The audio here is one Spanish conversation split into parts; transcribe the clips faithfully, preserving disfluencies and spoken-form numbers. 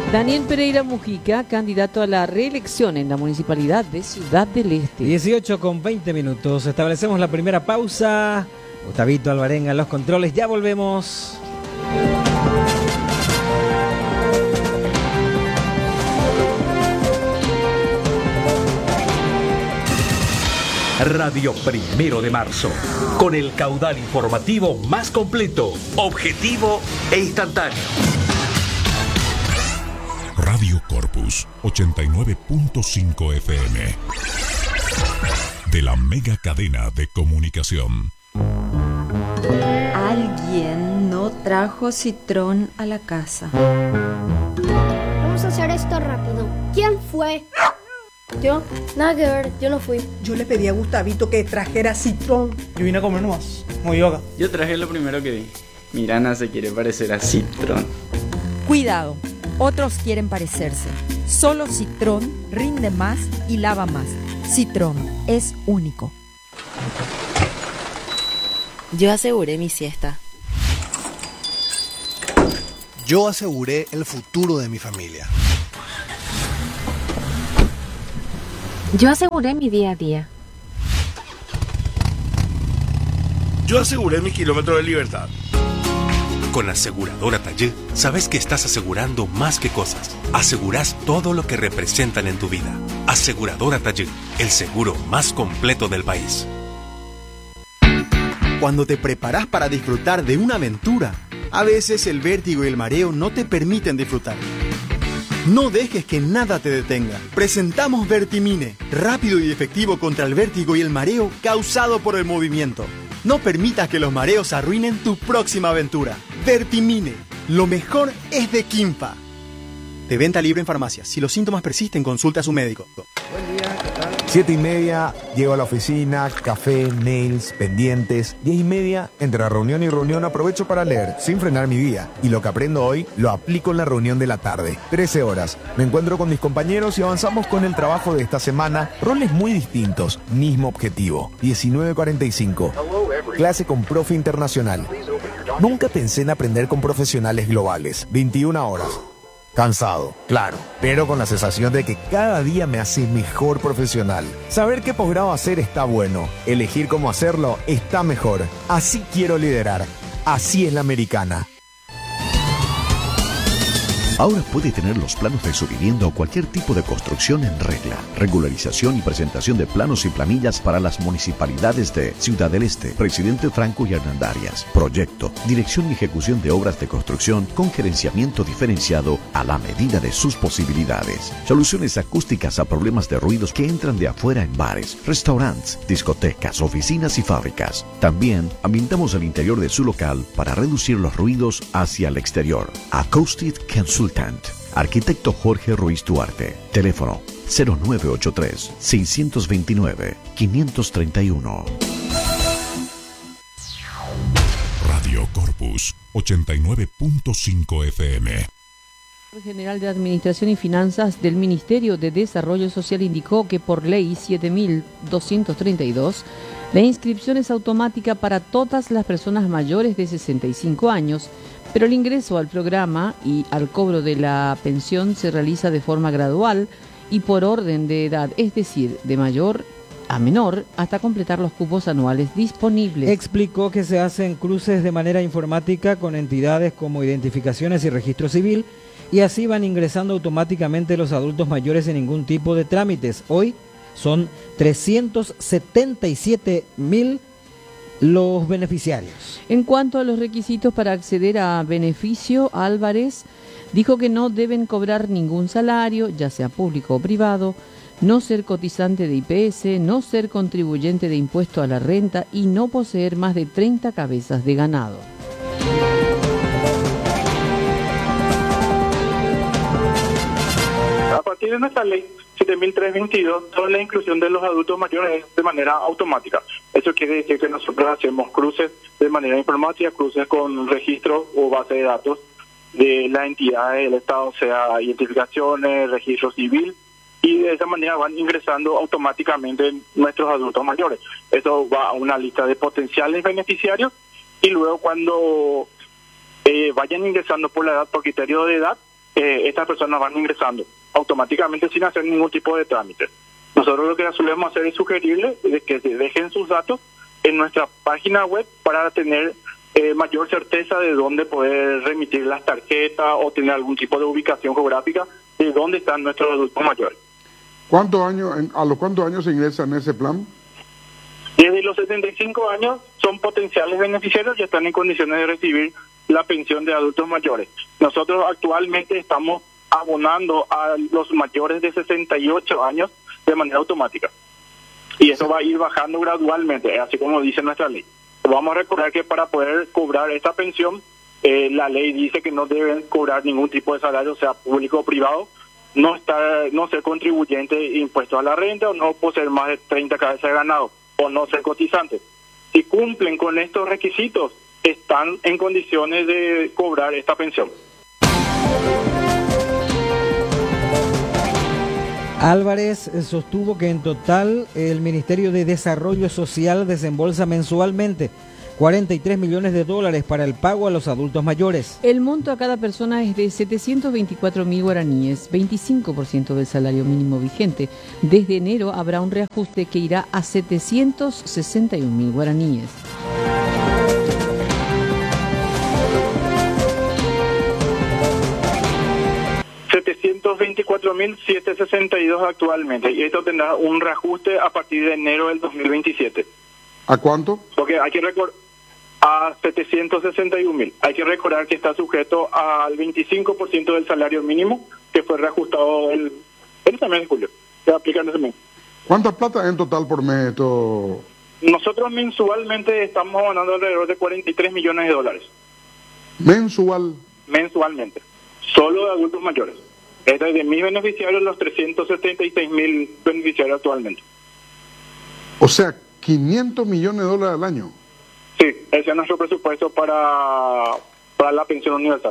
Daniel Pereira Mujica, candidato a la reelección en la Municipalidad de Ciudad del Este. dieciocho con veinte minutos. Establecemos la primera pausa. Gustavito Alvarenga en los controles. Ya volvemos. Radio Primero de Marzo, con el caudal informativo más completo, objetivo e instantáneo. Radio Corpus ochenta y nueve punto cinco F M, de la mega cadena de comunicación. Alguien no trajo citrón a la casa. Vamos a hacer esto rápido. ¿Quién fue? Yo, nada que ver, yo no fui. Yo le pedí a Gustavito que trajera citrón. Yo vine a comer nomás, como yoga. Yo traje lo primero que vi. Mirana se quiere parecer a Citrón. Cuidado, otros quieren parecerse. Solo Citrón rinde más y lava más. Citrón es único. Yo aseguré mi siesta. Yo aseguré el futuro de mi familia. Yo aseguré mi día a día. Yo aseguré mi kilómetro de libertad. Con Aseguradora Taller, sabes que estás asegurando más que cosas. Asegurás todo lo que representan en tu vida. Aseguradora Taller, el seguro más completo del país. Cuando te preparas para disfrutar de una aventura, a veces el vértigo y el mareo no te permiten disfrutar. No dejes que nada te detenga. Presentamos Vertimine, rápido y efectivo contra el vértigo y el mareo causado por el movimiento. No permitas que los mareos arruinen tu próxima aventura. Vertimine, lo mejor es de Quimpa. De venta libre en farmacias. Si los síntomas persisten, consulta a su médico. Buen día, ¿qué tal? Siete y media, llego a la oficina, café, nails, pendientes. Diez y media, entre reunión y reunión aprovecho para leer, sin frenar mi día. Y lo que aprendo hoy, lo aplico en la reunión de la tarde. Trece horas, me encuentro con mis compañeros y avanzamos con el trabajo de esta semana. Roles muy distintos, mismo objetivo. diecinueve cuarenta y cinco, clase con profe internacional. Nunca pensé en aprender con profesionales globales. veintiuna horas. Cansado, claro, pero con la sensación de que cada día me hace mejor profesional. Saber qué posgrado hacer está bueno, elegir cómo hacerlo está mejor. Así quiero liderar, así es la americana. Ahora puede tener los planos de su vivienda o cualquier tipo de construcción en regla. Regularización y presentación de planos y planillas para las municipalidades de Ciudad del Este, Presidente Franco y Hernandarias. Proyecto, dirección y ejecución de obras de construcción con gerenciamiento diferenciado a la medida de sus posibilidades. Soluciones acústicas a problemas de ruidos que entran de afuera en bares, restaurantes, discotecas, oficinas y fábricas. También ambientamos el interior de su local para reducir los ruidos hacia el exterior. Acoustic Consultant. Arquitecto Jorge Ruiz Duarte. Teléfono cero nueve ocho tres, seis dos nueve, cinco tres uno. Radio Corpus ochenta y nueve punto cinco F M. El General de Administración y Finanzas del Ministerio de Desarrollo Social indicó que por ley siete mil doscientos treinta y dos, la inscripción es automática para todas las personas mayores de sesenta y cinco años, pero el ingreso al programa y al cobro de la pensión se realiza de forma gradual y por orden de edad, es decir, de mayor a menor, hasta completar los cupos anuales disponibles. Explicó que se hacen cruces de manera informática con entidades como Identificaciones y Registro Civil, y así van ingresando automáticamente los adultos mayores sin ningún tipo de trámites. Hoy son trescientos setenta y siete mil los beneficiarios. En cuanto a los requisitos para acceder a beneficio, Álvarez dijo que no deben cobrar ningún salario, ya sea público o privado, no ser cotizante de I P S, no ser contribuyente de impuesto a la renta y no poseer más de treinta cabezas de ganado. A partir de nuestra ley siete mil trescientos veintidós, toda la inclusión de los adultos mayores es de manera automática. Eso quiere decir que nosotros hacemos cruces de manera informática, cruces con registro o base de datos de la entidad del Estado, o sea, identificaciones, registro civil, y de esa manera van ingresando automáticamente nuestros adultos mayores. Eso va a una lista de potenciales beneficiarios y luego cuando eh, vayan ingresando por la edad, por criterio de edad, eh, estas personas van ingresando automáticamente sin hacer ningún tipo de trámite. Nosotros lo que solemos hacer es sugerirles de que se dejen sus datos en nuestra página web para tener eh, mayor certeza de dónde poder remitir las tarjetas o tener algún tipo de ubicación geográfica de dónde están nuestros adultos mayores. ¿Cuántos años, ¿A los cuántos años se ingresa en ese plan? Desde los setenta y cinco años son potenciales beneficiarios y están en condiciones de recibir la pensión de adultos mayores. Nosotros actualmente estamos abonando a los mayores de sesenta y ocho años de manera automática. Y eso va a ir bajando gradualmente, así como dice nuestra ley. Vamos a recordar que para poder cobrar esta pensión, eh, la ley dice que no deben cobrar ningún tipo de salario, sea público o privado, no estar, no ser contribuyente de impuestos a la renta o no poseer más de treinta cabezas de ganado o no ser cotizantes. Si cumplen con estos requisitos, están en condiciones de cobrar esta pensión. Álvarez sostuvo que en total el Ministerio de Desarrollo Social desembolsa mensualmente cuarenta y tres millones de dólares para el pago a los adultos mayores. El monto a cada persona es de setecientos veinticuatro mil guaraníes, veinticinco por ciento del salario mínimo vigente. Desde enero habrá un reajuste que irá a setecientos sesenta y un mil guaraníes. setecientos veinticuatro mil setecientos sesenta y dos actualmente, y esto tendrá un reajuste a partir de enero del dos mil veintisiete. ¿A cuánto? Porque hay que recordar a setecientos sesenta y un mil. Hay que recordar que está sujeto al veinticinco por ciento del salario mínimo que fue reajustado el, el mes de julio. Se aplica en ese mes. ¿Cuánta plata en total por mes esto? Nosotros mensualmente estamos ganando alrededor de cuarenta y tres millones de dólares. ¿Mensual? Mensualmente. Solo de adultos mayores. Este es de mis beneficiarios, los trescientos setenta y seis mil beneficiarios actualmente. O sea, quinientos millones de dólares al año. Sí, ese es nuestro presupuesto para, para la pensión universal.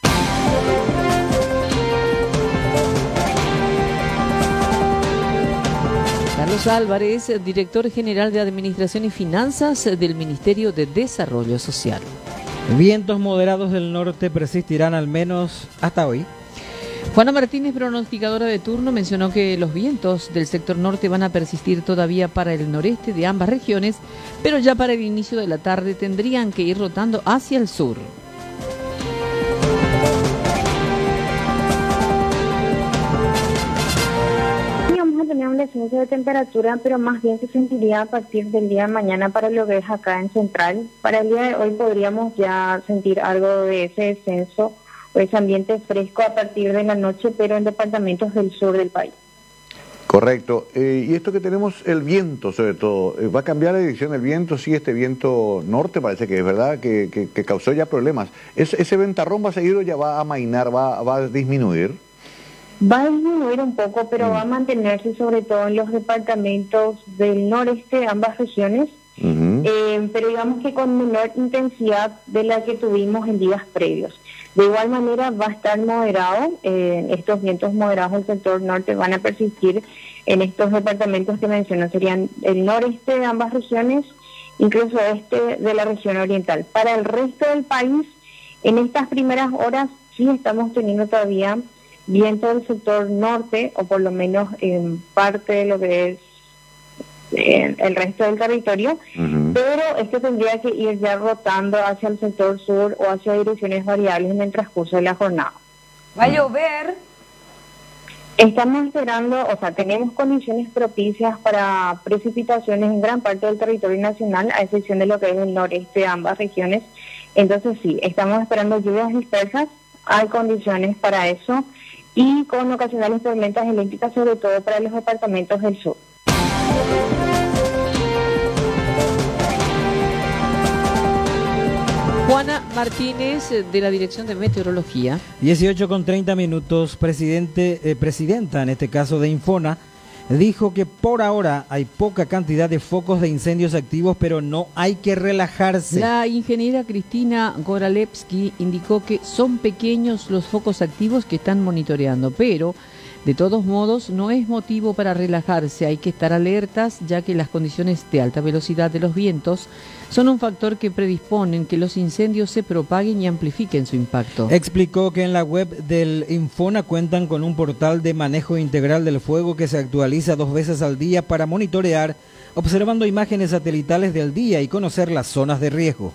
Carlos Álvarez, director general de Administración y Finanzas del Ministerio de Desarrollo Social. Vientos moderados del norte persistirán al menos hasta hoy. Juana Martínez, pronosticadora de turno, mencionó que los vientos del sector norte van a persistir todavía para el noreste de ambas regiones, pero ya para el inicio de la tarde tendrían que ir rotando hacia el sur. Vamos a tener un descenso de temperatura, pero más bien se sentiría a partir del día de mañana para lo que es acá en Central. Para el día de hoy podríamos ya sentir algo de ese descenso o ese ambiente fresco a partir de la noche, pero en departamentos del sur del país. Correcto. Eh, y esto que tenemos, el viento sobre todo, eh, ¿va a cambiar la dirección del viento? Sí, este viento norte parece que es verdad, que, que, que causó ya problemas. ¿Es, ¿Ese ventarrón va a seguir o ya va a amainar, va, va a disminuir? Va a disminuir un poco, pero mm. va a mantenerse sobre todo en los departamentos del noreste de ambas regiones, uh-huh. eh, pero digamos que con menor intensidad de la que tuvimos en días previos. De igual manera va a estar moderado, eh, estos vientos moderados del sector norte van a persistir en estos departamentos que menciono, serían el noreste de ambas regiones, incluso este de la región oriental. Para el resto del país, en estas primeras horas sí estamos teniendo todavía viento del sector norte, o por lo menos en parte de lo que es eh, el resto del territorio, uh-huh. pero esto tendría que ir ya rotando hacia el sector sur o hacia direcciones variables en el transcurso de la jornada. ¿Va a llover? Estamos esperando, o sea, tenemos condiciones propicias para precipitaciones en gran parte del territorio nacional, a excepción de lo que es el noreste de ambas regiones. Entonces sí, estamos esperando lluvias dispersas, hay condiciones para eso, y con ocasionales tormentas eléctricas, sobre todo para los departamentos del sur. Juana Martínez, de la Dirección de Meteorología. dieciocho con treinta minutos, presidente, eh, presidenta, en este caso de Infona, dijo que por ahora hay poca cantidad de focos de incendios activos, pero no hay que relajarse. La ingeniera Cristina Goralevsky indicó que son pequeños los focos activos que están monitoreando, pero De todos modos, no es motivo para relajarse, hay que estar alertas, ya que las condiciones de alta velocidad de los vientos son un factor que predisponen que los incendios se propaguen y amplifiquen su impacto. Explicó que en la web del Infona cuentan con un portal de manejo integral del fuego que se actualiza dos veces al día para monitorear, observando imágenes satelitales del día y conocer las zonas de riesgo.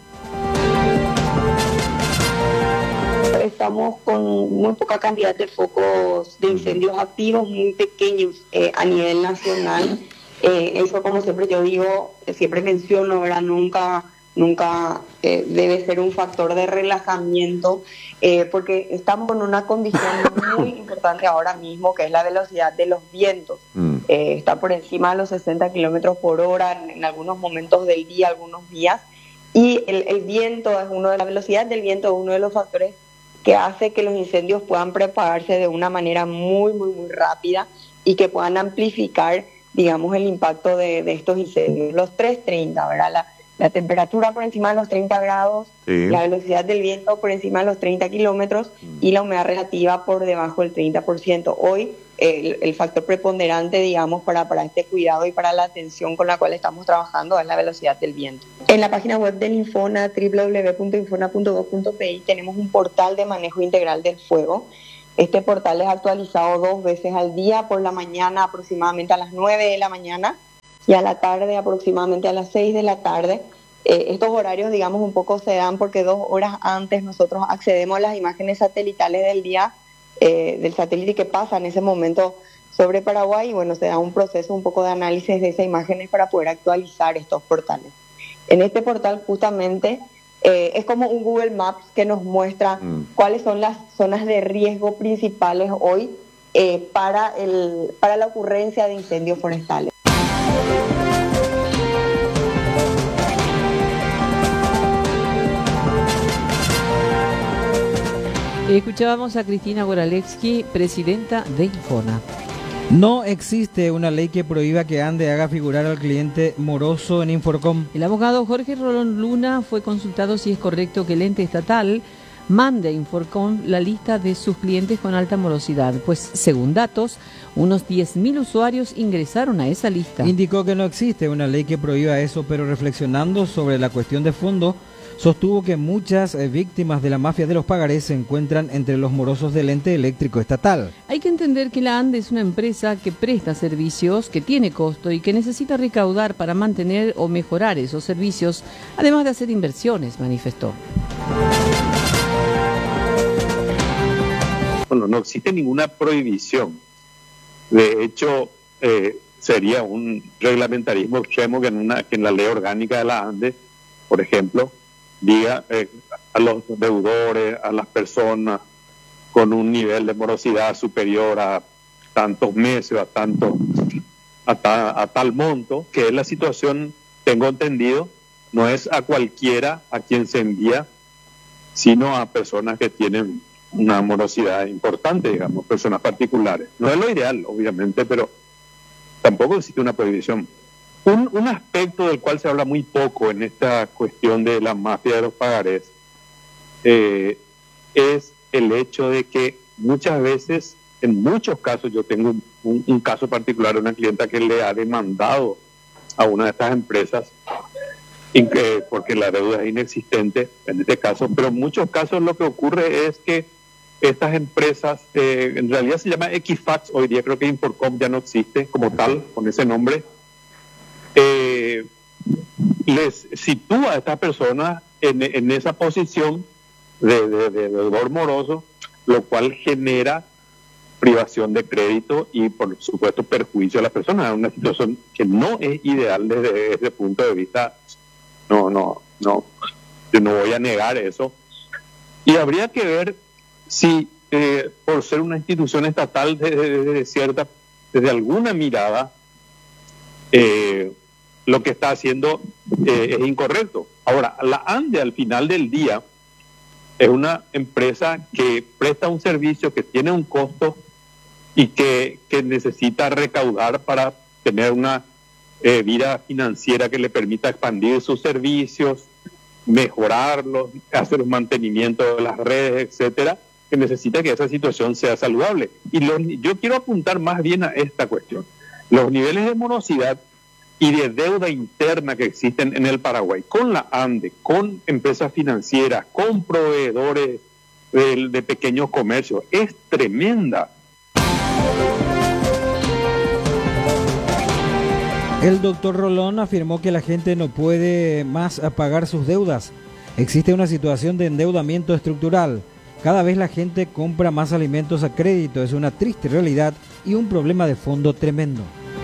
Estamos con muy poca cantidad de focos de incendios activos, muy pequeños eh, a nivel nacional. Eh, eso, como siempre yo digo, siempre menciono, ¿verdad? Nunca, nunca eh, debe ser un factor de relajamiento, eh, porque estamos con una condición muy importante ahora mismo, que es la velocidad de los vientos. Mm. Eh, está por encima de los sesenta kilómetros por hora en, en algunos momentos del día, algunos días, y el, el viento es uno de la velocidad del viento es uno de los factores que hace que los incendios puedan propagarse de una manera muy, muy, muy rápida y que puedan amplificar, digamos, el impacto de, de estos incendios. Los trescientos treinta, ¿verdad? La, la temperatura por encima de los treinta grados, sí. La velocidad del viento por encima de los treinta kilómetros mm. y la humedad relativa por debajo del treinta por ciento. Hoy, el, el factor preponderante, digamos, para, para este cuidado y para la atención con la cual estamos trabajando es la velocidad del viento. En la página web del Infona, doble u doble u doble u punto infona punto gov punto pe i, tenemos un portal de manejo integral del fuego. Este portal es actualizado dos veces al día, por la mañana aproximadamente a las nueve de la mañana y a la tarde aproximadamente a las seis de la tarde. Eh, estos horarios, digamos, un poco se dan porque dos horas antes nosotros accedemos a las imágenes satelitales del día, eh, del satélite que pasa en ese momento sobre Paraguay, y bueno, se da un proceso un poco de análisis de esas imágenes para poder actualizar estos portales. En este portal justamente eh, es como un Google Maps que nos muestra mm. cuáles son las zonas de riesgo principales hoy eh, para, el, para la ocurrencia de incendios forestales. Escuchábamos a Cristina Goralewski, presidenta de Infona. No existe una ley que prohíba que ANDE haga figurar al cliente moroso en Inforcom. El abogado Jorge Rolón Luna fue consultado si es correcto que el ente estatal mande a Inforcom la lista de sus clientes con alta morosidad, pues según datos, unos diez mil usuarios ingresaron a esa lista. Indicó que no existe una ley que prohíba eso, pero reflexionando sobre la cuestión de fondo, sostuvo que muchas eh, víctimas de la mafia de los pagarés se encuentran entre los morosos del ente eléctrico estatal. Hay que entender que la ANDE es una empresa que presta servicios, que tiene costo y que necesita recaudar para mantener o mejorar esos servicios, además de hacer inversiones, manifestó. Bueno, no existe ninguna prohibición. De hecho, eh, sería un reglamentarismo extremo que en, una, que en la ley orgánica de la ANDE, por ejemplo, diga eh, a los deudores, a las personas con un nivel de morosidad superior a tantos meses, a tanto, a, ta, a tal monto, que es la situación, tengo entendido, no es a cualquiera a quien se envía, sino a personas que tienen una morosidad importante, digamos, personas particulares. No es lo ideal, obviamente, pero tampoco existe una prohibición. Un, un aspecto del cual se habla muy poco en esta cuestión de la mafia de los pagarés eh, es el hecho de que muchas veces, en muchos casos, yo tengo un, un, un caso particular de una clienta que le ha demandado a una de estas empresas que, porque la deuda es inexistente en este caso, pero en muchos casos lo que ocurre es que estas empresas, eh, en realidad se llama Equifax, hoy día creo que Inforcom ya no existe como tal, con ese nombre, Eh, les sitúa a estas personas en, en esa posición de, de, de deudor moroso, lo cual genera privación de crédito y por supuesto perjuicio a las personas. Es una situación que no es ideal desde ese punto de vista. No, no, no, yo no voy a negar eso. Y habría que ver si eh, por ser una institución estatal desde, desde cierta, desde alguna mirada, eh, lo que está haciendo eh, es incorrecto. Ahora, la ANDE al final del día es una empresa que presta un servicio, que tiene un costo y que, que necesita recaudar para tener una eh, vida financiera que le permita expandir sus servicios, mejorarlos, hacer un mantenimiento de las redes, etcétera. que necesita que esa situación sea saludable. Y los, yo quiero apuntar más bien a esta cuestión. Los niveles de morosidad y de deuda interna que existen en el Paraguay, con la ANDE, con empresas financieras, con proveedores de, de pequeños comercios, es tremenda. El doctor Rolón afirmó que la gente no puede más pagar sus deudas. Existe una situación de endeudamiento estructural. Cada vez la gente compra más alimentos a crédito. Es una triste realidad y un problema de fondo tremendo.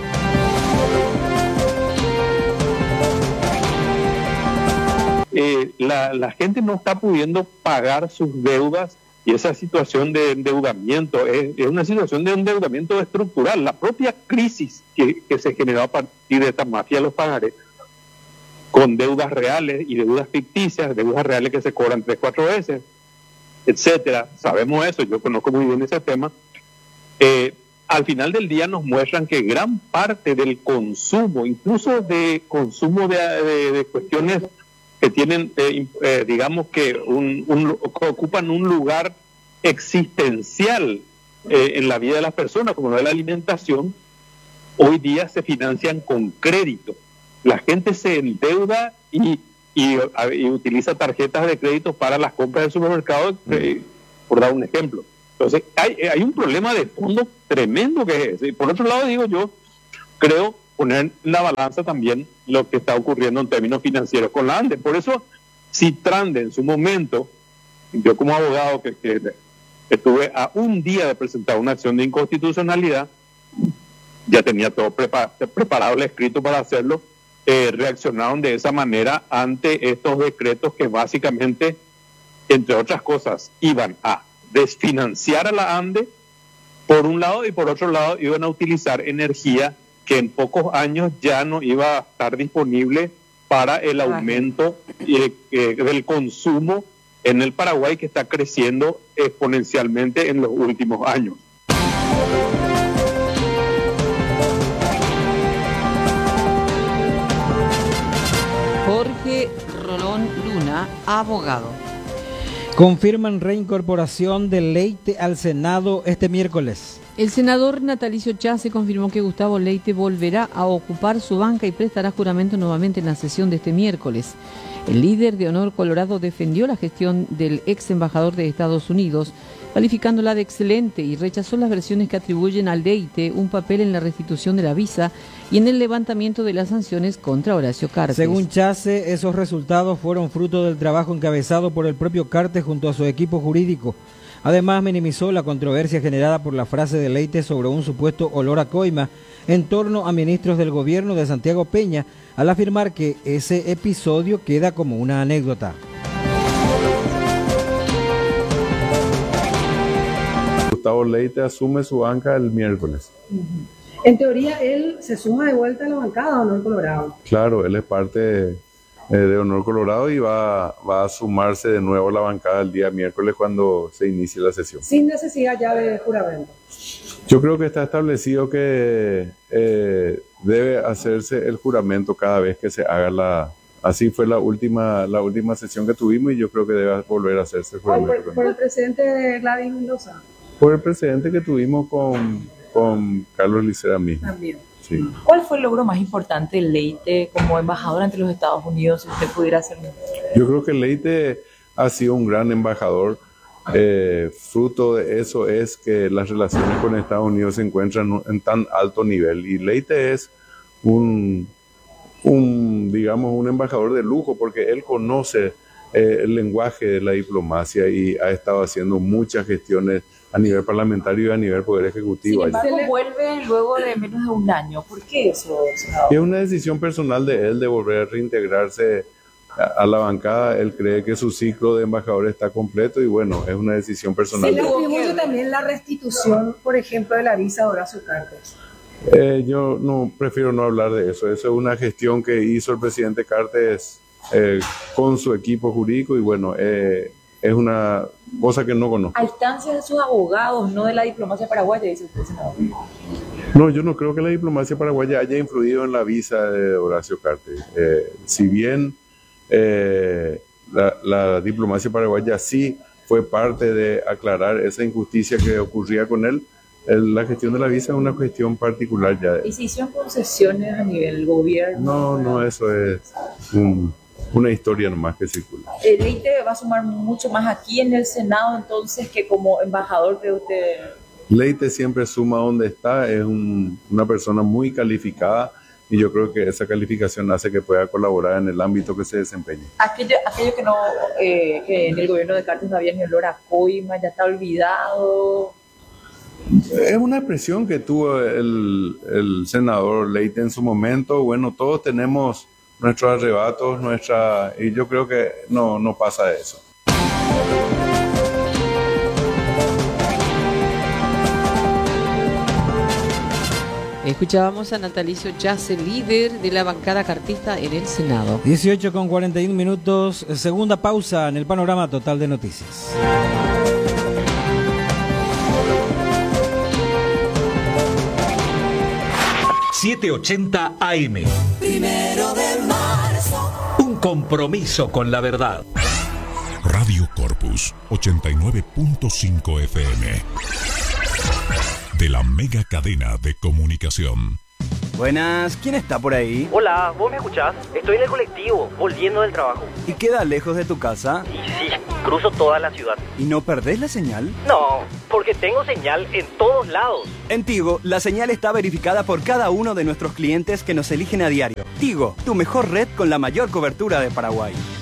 Eh, la, la gente no está pudiendo pagar sus deudas y esa situación de endeudamiento es, es una situación de endeudamiento estructural. La propia crisis que, que se generó a partir de esta mafia de los pagarés, con deudas reales y deudas ficticias, deudas reales que se cobran tres, cuatro veces, etcétera. Sabemos eso, yo conozco muy bien ese tema. Eh, al final del día nos muestran que gran parte del consumo, incluso de consumo de, de, de cuestiones que tienen, eh, eh, digamos que un, un, ocupan un lugar existencial eh, en la vida de las personas, como la alimentación, hoy día se financian con crédito. La gente se endeuda y, y, y utiliza tarjetas de crédito para las compras del supermercado, eh, por dar un ejemplo. Entonces, hay, hay un problema de fondo tremendo que es ese. Y por otro lado, digo yo, creo poner en la balanza también lo que está ocurriendo en términos financieros con la ANDE. Por eso, si Trande en su momento, yo como abogado que, que estuve a un día de presentar una acción de inconstitucionalidad, ya tenía todo prepa preparado el escrito para hacerlo, eh, reaccionaron de esa manera ante estos decretos que básicamente, entre otras cosas, iban a desfinanciar a la ANDE por un lado y por otro lado iban a utilizar energía que en pocos años ya no iba a estar disponible para el aumento eh, eh, del consumo en el Paraguay, que está creciendo exponencialmente en los últimos años. Jorge Rolón Luna, abogado. Confirman reincorporación de Leite al Senado este miércoles. El senador Natalicio Chase confirmó que Gustavo Leite volverá a ocupar su banca y prestará juramento nuevamente en la sesión de este miércoles. El líder de Honor Colorado defendió la gestión del ex embajador de Estados Unidos, calificándola de excelente, y rechazó las versiones que atribuyen al Leite un papel en la restitución de la visa y en el levantamiento de las sanciones contra Horacio Cartes. Según Chase, esos resultados fueron fruto del trabajo encabezado por el propio Cartes junto a su equipo jurídico. Además, minimizó la controversia generada por la frase de Leite sobre un supuesto olor a coima en torno a ministros del gobierno de Santiago Peña, al afirmar que ese episodio queda como una anécdota. Gustavo Leite asume su banca el miércoles. En teoría, él se suma de vuelta a la bancada de Honor Colorado. Claro, él es parte eh, de Honor Colorado y va, va a sumarse de nuevo a la bancada el día miércoles cuando se inicie la sesión. Sin necesidad ya de juramento. Yo creo que está establecido que eh, debe hacerse el juramento cada vez que se haga la... Así fue la última la última sesión que tuvimos y yo creo que debe volver a hacerse el juramento. ¿Por, por el presidente de Gladys Mendoza? Por el precedente que tuvimos con, con Carlos Licera mismo. También. Sí. ¿Cuál fue el logro más importante de Leite como embajador ante los Estados Unidos, si usted pudiera hacerlo? Yo creo que Leite ha sido un gran embajador. Eh, fruto de eso es que las relaciones con Estados Unidos se encuentran en tan alto nivel. Y Leite es un, un digamos, un embajador de lujo porque él conoce eh, el lenguaje de la diplomacia y ha estado haciendo muchas gestiones a nivel parlamentario y a nivel poder ejecutivo. Sin embargo, vuelve luego de menos de un año. ¿Por qué eso, senador? Es una decisión personal de él de volver a reintegrarse a, a la bancada. Él cree que su ciclo de embajador está completo y bueno, es una decisión personal. Se le atribuye también la restitución, por ejemplo, de la visa de Horacio Cartes. Eh, yo no prefiero no hablar de eso. Eso es una gestión que hizo el presidente Cartes eh, con su equipo jurídico y bueno, eh, es una cosa que no conozco. A instancias de sus abogados, no de la diplomacia paraguaya, dice usted, senador. No, yo no creo que la diplomacia paraguaya haya influido en la visa de Horacio Cartes. Eh, si bien eh, la, la diplomacia paraguaya sí fue parte de aclarar esa injusticia que ocurría con él. El, la gestión de la visa es una cuestión particular ya. ¿Y se hicieron concesiones a nivel gobierno? No, no, eso es un, una historia nomás que circula. El Leite va a sumar mucho más aquí en el Senado entonces que como embajador de usted. Leite siempre suma donde está, es un, una persona muy calificada y yo creo que esa calificación hace que pueda colaborar en el ámbito que se desempeñe. Aquello, aquello que no, eh, que en el gobierno de Cartes no había ni olor a coima, ya está olvidado. Es una expresión que tuvo el, el senador Leite en su momento. Bueno, todos tenemos nuestros arrebatos, nuestra, y yo creo que no, no pasa eso. Escuchábamos a Natalicio Yace, líder de la bancada cartista en el Senado. dieciocho con cuarenta y uno minutos, segunda pausa en el panorama total de noticias. setecientos ochenta A M. Primero de marzo. Un compromiso con la verdad. Radio Corpus ochenta y nueve punto cinco F M. De la mega cadena de comunicación. Buenas, ¿quién está por ahí? Hola, ¿vos me escuchás? Estoy en el colectivo, volviendo del trabajo. ¿Y queda lejos de tu casa? Y sí, cruzo toda la ciudad. ¿Y no perdés la señal? No, porque tengo señal en todos lados. En Tigo, la señal está verificada por cada uno de nuestros clientes que nos eligen a diario. Tigo, tu mejor red con la mayor cobertura de Paraguay.